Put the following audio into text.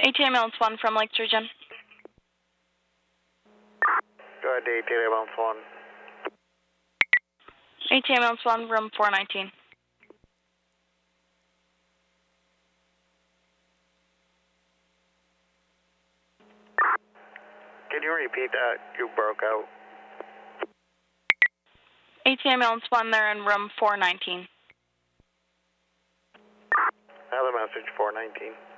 AT ambulance 1 from Lake Region. Go ahead, AT ambulance 1. AT ambulance 1, room 419. Can you repeat that? You broke out. AT ambulance 1, they're in room 419. Another message, 419.